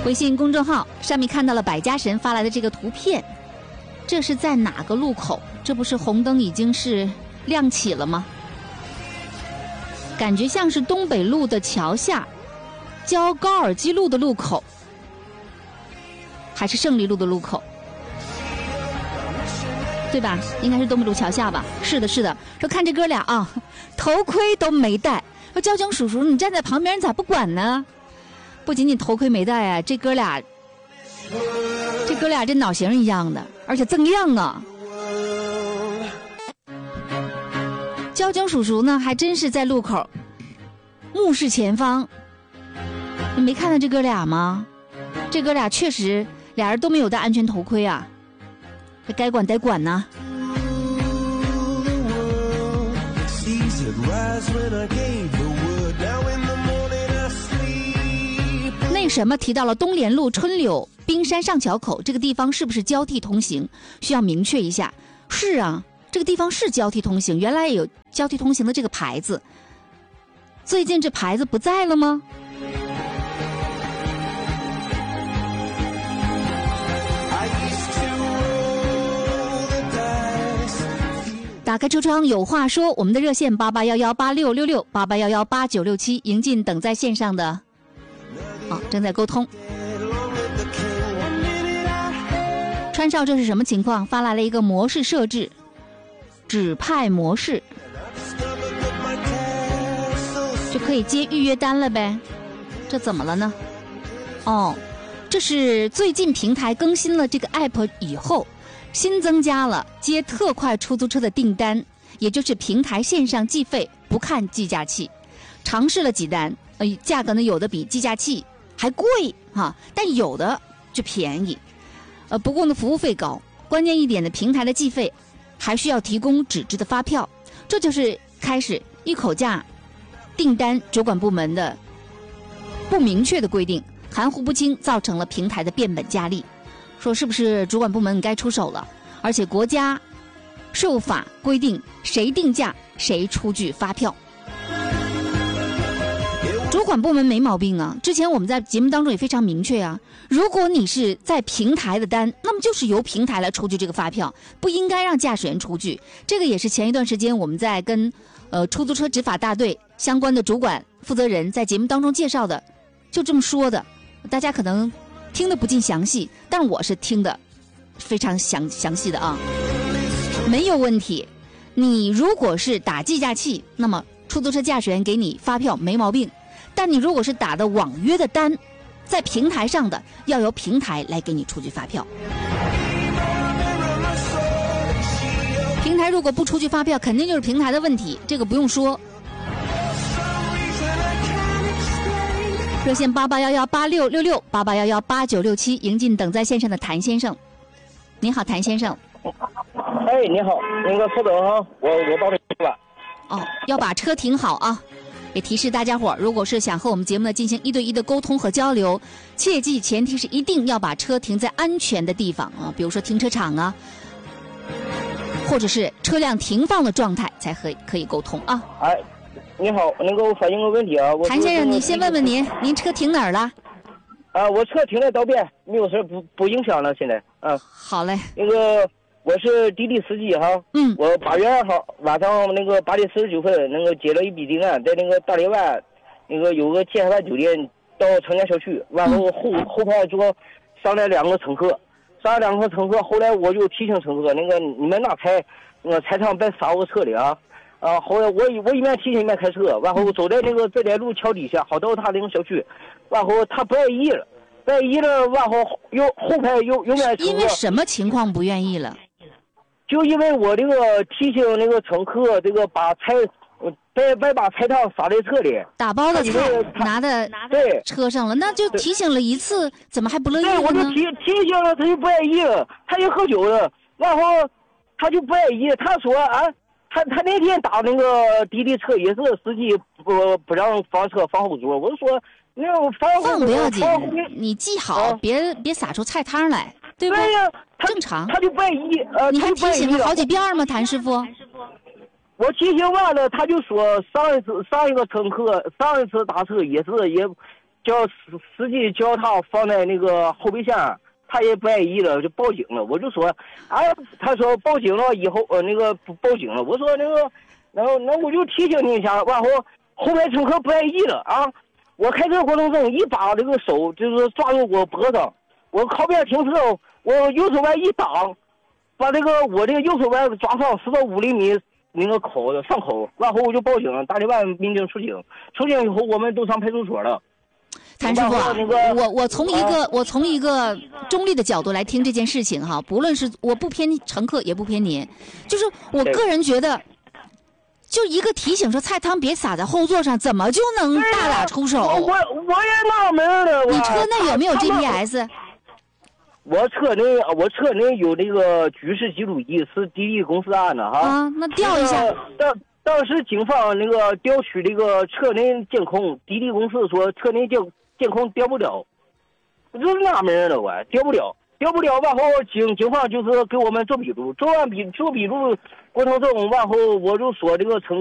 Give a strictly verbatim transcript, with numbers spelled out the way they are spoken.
微信公众号上面看到了百家神发来的这个图片，这是在哪个路口？这不是红灯已经是亮起了吗？感觉像是东北路的桥下，交高尔基路的路口，还是胜利路的路口？对吧？应该是东北路桥下吧？是的，是的。说看这哥俩啊，头盔都没戴。说交警叔叔，你站在旁边，你咋不管呢？不仅仅头盔没戴啊，这哥俩，这哥俩这脑型一样的，而且锃亮啊。交警叔叔呢，还真是在路口目视前方。你没看到这哥俩吗？这哥俩确实俩人都没有戴安全头盔啊。这该管得管呢。那什么提到了东联路春柳冰山上桥口这个地方是不是交替通行？需要明确一下。是啊，这个地方是交替通行，原来也有交替通行的这个牌子，最近这牌子不在了吗？打开车窗有话说，我们的热线八八幺幺八六六六八八幺幺八九六七，迎进等在线上的，哦，正在沟通。川少，这是什么情况？发来了一个模式设置，指派模式，就可以接预约单了呗？这怎么了呢？哦，这是最近平台更新了这个 app 以后。新增加了接特快出租车的订单，也就是平台线上计费不看计价器。尝试了几单，呃，价格呢有的比计价器还贵哈、啊，但有的就便宜。呃，不过呢服务费高，关键一点的平台的计费还需要提供纸质的发票，这就是开始一口价订单主管部门的不明确的规定，含糊不清，造成了平台的变本加厉。说是不是主管部门该出手了？而且国家税法规定，谁定价谁出具发票。主管部门没毛病啊，之前我们在节目当中也非常明确啊，如果你是在平台的单，那么就是由平台来出具这个发票，不应该让驾驶员出具。这个也是前一段时间我们在跟呃出租车执法大队相关的主管负责人在节目当中介绍的，就这么说的。大家可能听得不尽详细，但我是听得非常详详细的啊，没有问题。你如果是打计价器，那么出租车驾驶员给你发票没毛病，但你如果是打的网约的单，在平台上的，要由平台来给你出具发票。平台如果不出具发票，肯定就是平台的问题，这个不用说。热线八八幺幺八六六六八八幺幺八九六七，迎进等在线上的谭先生。你好，谭先生。 哎，你好，那个稍等哈，我我到这了。 哦，要把车停好啊！也提示大家伙，如果是想和我们节目呢进行一对一的沟通和交流，切记前提是一定要把车停在安全的地方啊，比如说停车场啊，或者是车辆停放的状态才可以可以沟通啊。 哎。你好，能够反映个问题啊？我谭先生，你先问问您，您车停哪儿了？ 啊，我车停在道边，没有事，不不影响了。现在，啊， 好嘞。 那个我是滴滴司机哈， 嗯， 我八月二号晚上那个八点四十九分，那个接了一笔订单，在那个大连湾，那个有个建海湾酒店到城建小区，然后后、嗯、后排坐上来两个乘客，上来两个乘客，后来我就提醒乘客，那个你们那菜，那个菜场别撒我车里啊。啊，后来我我一面提醒一面开车，然后走在那个浙江路桥底下，好到他那个小区，然后他不愿意了，不愿意了，然后又后排又又面乘客。 因为什么情况不愿意了？ 就因为我这个提醒那个乘客，这个把菜，别别把菜汤撒在车里， 打包的菜拿的拿在车上了，那就提醒了一次，怎么还不乐意了呢？ 对，我就提提醒了，他就不愿意了，他就喝酒了，然后他就不愿意，他说啊。他他那天打那个滴滴车也是司机不不让放车放后座，我说那放放不要紧，你记好，啊、别别撒出菜汤来，对不对？ 对呀， 正常。 他就不愿意，呃， 你还提醒了好几遍吗，谭师傅？ 我提醒完了，他就说上一次上一个乘客上一次打车也是也叫司司机叫他放在那个后备箱，他也不爱意了，就报警了。我就说，啊，他说报警了以后，呃，那个不报警了。我说那个，然后那我就提醒你一下，完后后排乘客不爱意了啊。我开车过程中一把这个手就是抓住我脖子，我靠边停车，我右手腕一挡，把这个我这个右手腕抓伤四到五厘米那个口伤口，然后我就报警了，打电话民警出警，出警以后我们都上派出所了。 谭师傅啊， 那个、 我我从一个、 啊、 我从一个中立的角度来听这件事情哈，不论是我不偏乘客也不偏您，就是我个人觉得。就一个提醒说菜汤别洒在后座上，怎么就能大打出手？ 我我我也纳闷了。 你车内有没有 G P S？ 我车内我车内有那个居室记录仪，是滴滴公司安的哈。 啊，那调一下。 当当时警方那个调取这个车内监控，滴滴公司说车内监监控调不了，我就是纳闷了，我调不了。调不了，完后警警方就是给我们做笔录，做完笔做笔录过程中，完后我就说这个乘